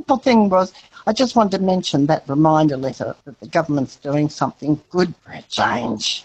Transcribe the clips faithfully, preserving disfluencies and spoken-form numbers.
simple thing was, I just wanted to mention that reminder letter that the government's doing something good for a change.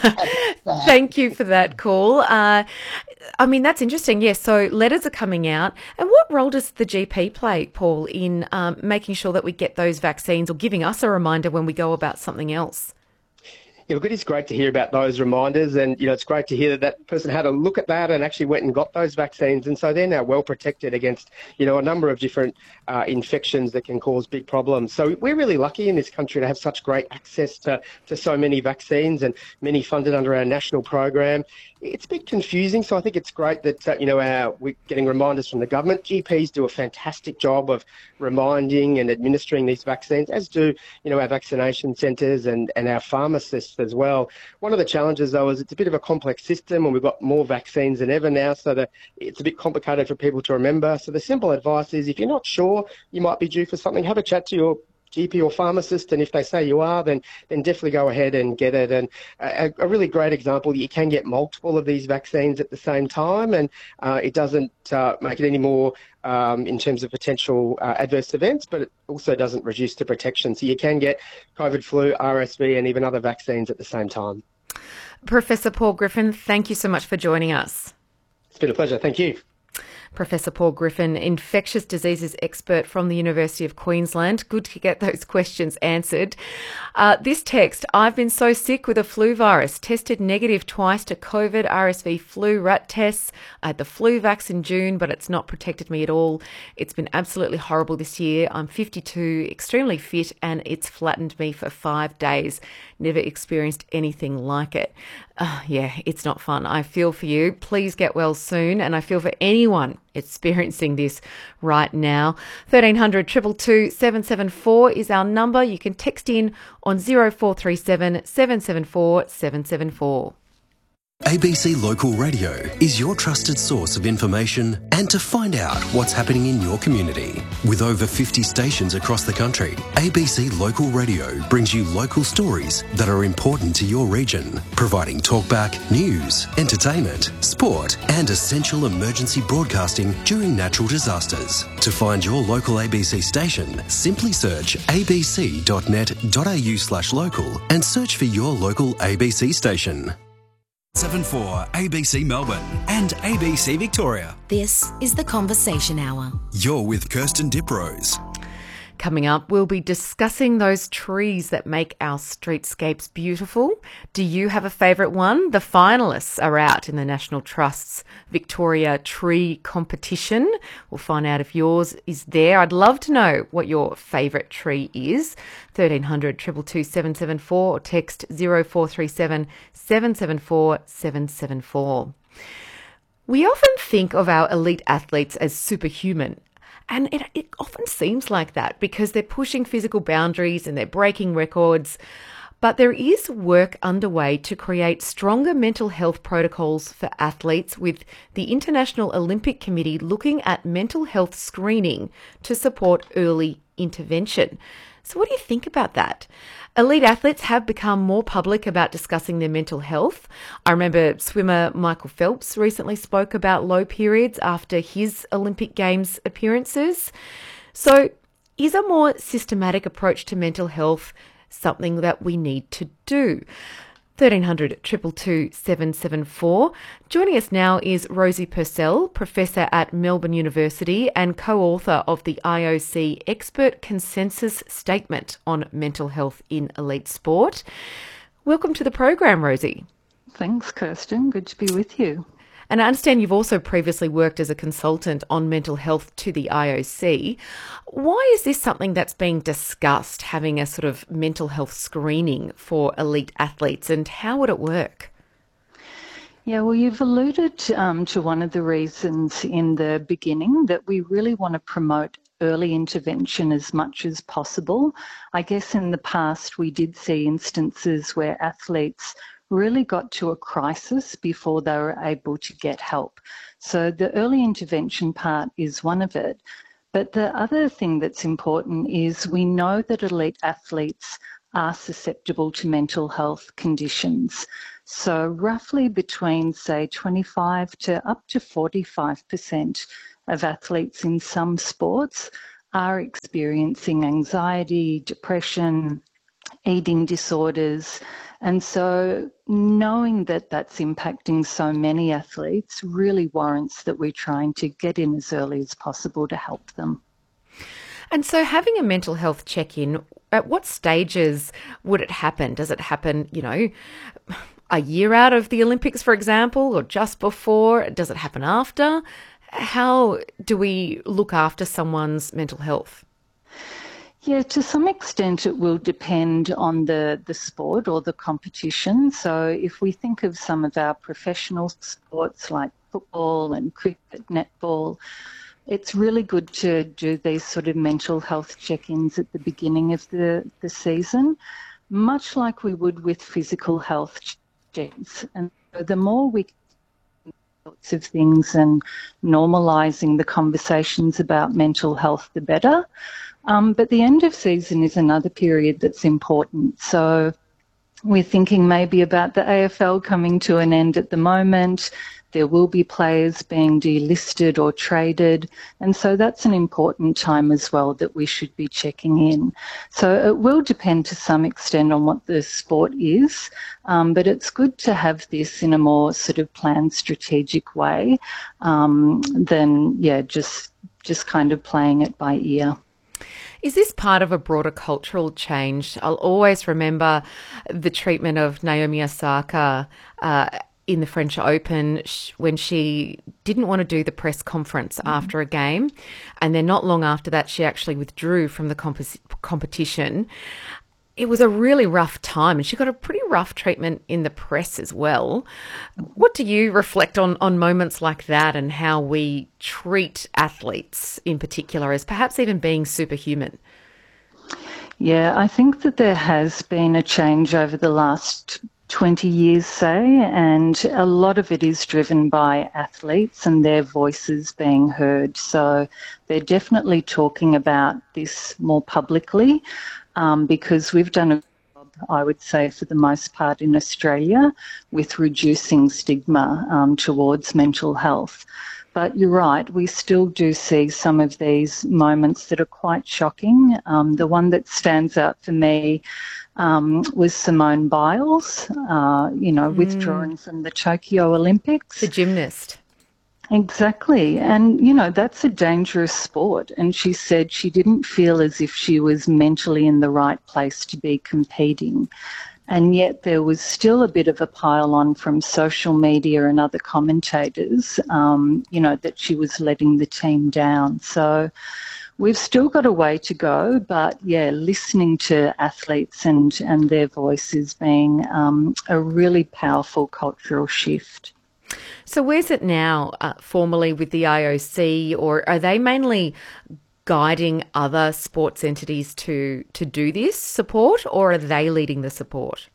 Thank you for that call. Uh, I mean, that's interesting. Yes, so letters are coming out. And what role does the G P play, Paul, in um, making sure that we get those vaccines or giving us a reminder when we go about something else? Yeah, look, it is great to hear about those reminders, and you know it's great to hear that that person had a look at that and actually went and got those vaccines, and so they're now well protected against you know a number of different uh, infections that can cause big problems. So we're really lucky in this country to have such great access to, to so many vaccines, and many funded under our national program. It's a bit confusing, so I think it's great that uh, you know our, we're getting reminders from the government. G Ps do a fantastic job of reminding and administering these vaccines, as do you know our vaccination centres and, and our pharmacists as well. One of the challenges, though, is it's a bit of a complex system, and we've got more vaccines than ever now, so that it's a bit complicated for people to remember. So the simple advice is, if you're not sure you might be due for something, have a chat to your G P or pharmacist, and if they say you are, then then definitely go ahead and get it. And a, a really great example, you can get multiple of these vaccines at the same time, and uh, it doesn't uh, make it any more um, in terms of potential uh, adverse events, but it also doesn't reduce the protection. So you can get COVID, flu, R S V, and even other vaccines at the same time. Professor Paul Griffin, thank you so much for joining us. It's been a pleasure. Thank you. Professor Paul Griffin, infectious diseases expert from the University of Queensland. Good to get those questions answered. Uh, this text, I've been so sick with a flu virus, tested negative twice to COVID, R S V, flu, rat tests. I had the flu vax in June, but it's not protected me at all. It's been absolutely horrible this year. I'm fifty-two, extremely fit, and it's flattened me for five days. Never experienced anything like it. Uh, yeah, it's not fun. I feel for you. Please get well soon. And I feel for anyone experiencing this right now. thirteen hundred, two two two, seven seven four is our number. You can text in on zero four three seven, seven seven four, seven seven four. A B C Local Radio is your trusted source of information and to find out what's happening in your community. With over fifty stations across the country, A B C Local Radio brings you local stories that are important to your region, providing talkback, news, entertainment, sport and essential emergency broadcasting during natural disasters. To find your local A B C station, simply search abc.net.au slash local and search for your local A B C station. seven four A B C Melbourne and A B C Victoria. This is the Conversation Hour. You're with Kirsten Diprose. Coming up, we'll be discussing those trees that make our streetscapes beautiful. Do you have a favourite one? The finalists are out in the National Trust's Victoria Tree Competition. We'll find out if yours is there. I'd love to know what your favourite tree is. thirteen hundred, two two two, seven seven four or text zero four three seven, seven seven four, seven seven four. We often think of our elite athletes as superhuman. And it, it often seems like that because they're pushing physical boundaries and they're breaking records. But there is work underway to create stronger mental health protocols for athletes, with the International Olympic Committee looking at mental health screening to support early intervention. So what do you think about that? Elite athletes have become more public about discussing their mental health. I remember swimmer Michael Phelps recently spoke about low periods after his Olympic Games appearances. So is a more systematic approach to mental health something that we need to do? thirteen hundred, two two two, seven seven four. Joining us now is Rosie Purcell, Professor at Melbourne University and co-author of the I O C Expert Consensus Statement on Mental Health in Elite Sport. Welcome to the program, Rosie. Thanks, Kirsten. Good to be with you. And I understand you've also previously worked as a consultant on mental health to the I O C. Why is this something that's being discussed, having a sort of mental health screening for elite athletes, and how would it work? Yeah, well, you've alluded um, to one of the reasons in the beginning, that we really want to promote early intervention as much as possible. I guess in the past we did see instances where athletes really got to a crisis before they were able to get help. So the early intervention part is one of it. But the other thing that's important is we know that elite athletes are susceptible to mental health conditions. So roughly between, say, twenty-five to up to forty-five percent of athletes in some sports are experiencing anxiety, depression, eating disorders. And so knowing that that's impacting so many athletes really warrants that we're trying to get in as early as possible to help them. And so having a mental health check-in, at what stages would it happen? Does it happen, you know, a year out of the Olympics, for example, or just before? Does it happen after? How do we look after someone's mental health? Yeah, to some extent it will depend on the, the sport or the competition. So if we think of some of our professional sports like football and cricket, netball, it's really good to do these sort of mental health check-ins at the beginning of the, the season, much like we would with physical health checks. And so the more we can do sorts of things and normalising the conversations about mental health, the better. Um, but the end of season is another period that's important. So we're thinking maybe about the A F L coming to an end at the moment. There will be players being delisted or traded. And so that's an important time as well that we should be checking in. So it will depend to some extent on what the sport is, um, but it's good to have this in a more sort of planned, strategic way um, than, yeah, just just kind of playing it by ear. Is this part of a broader cultural change? I'll always remember the treatment of Naomi Osaka uh, in the French Open when she didn't want to do the press conference mm-hmm. after a game. And then not long after that, she actually withdrew from the comp- competition. It was a really rough time and she got a pretty rough treatment in the press as well. What do you reflect on, on moments like that and how we treat athletes in particular as perhaps even being superhuman? Yeah, I think that there has been a change over the last twenty years, say, and a lot of it is driven by athletes and their voices being heard. So they're definitely talking about this more publicly. Um, because we've done a job, I would say, for the most part in Australia with reducing stigma um, towards mental health. But you're right, we still do see some of these moments that are quite shocking. Um, the one that stands out for me um, was Simone Biles, uh, you know, mm. withdrawing from the Tokyo Olympics. The gymnast. Exactly. And, you know, that's a dangerous sport. And she said she didn't feel as if she was mentally in the right place to be competing. And yet there was still a bit of a pile on from social media and other commentators, um, you know, that she was letting the team down. So we've still got a way to go. But, yeah, listening to athletes and, and their voices being um, a really powerful cultural shift. So where's it now uh, formally with the I O C, or are they mainly guiding other sports entities to, to do this support, or are they leading the support?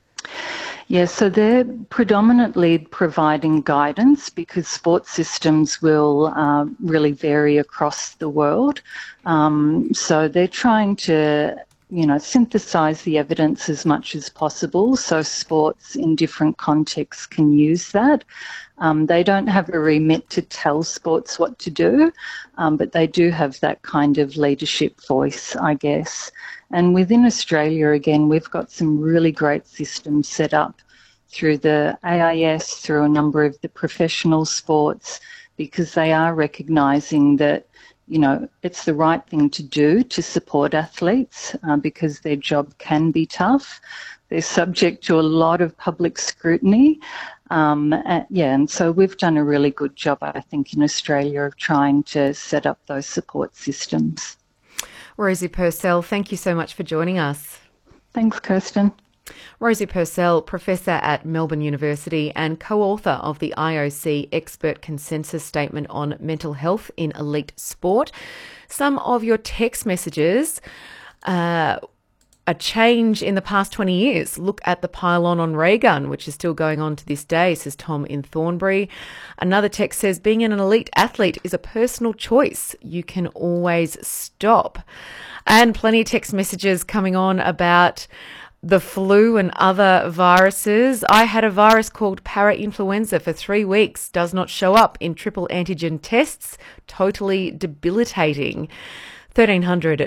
Yeah, so they're predominantly providing guidance because sports systems will uh, really vary across the world. Um, so they're trying to you know, synthesize the evidence as much as possible so sports in different contexts can use that. Um, they don't have a remit to tell sports what to do, um, but they do have that kind of leadership voice, I guess. And within Australia, again, we've got some really great systems set up through the A I S, through a number of the professional sports, because they are recognising that you know, it's the right thing to do to support athletes uh, because their job can be tough. They're subject to a lot of public scrutiny. Um, and, yeah, and so we've done a really good job, I think, in Australia of trying to set up those support systems. Rosie Purcell, thank you so much for joining us. Thanks, Kirsten. Rosie Purcell, Professor at Melbourne University and co-author of the I O C Expert Consensus Statement on Mental Health in Elite Sport. Some of your text messages, uh, a change in the past twenty years. Look at the pylon on ray gun, which is still going on to this day, says Tom in Thornbury. Another text says, being an elite athlete is a personal choice. You can always stop. And plenty of text messages coming on about the flu and other viruses. I had a virus called parainfluenza for three weeks, does not show up in triple antigen tests, totally debilitating. thirteen hundred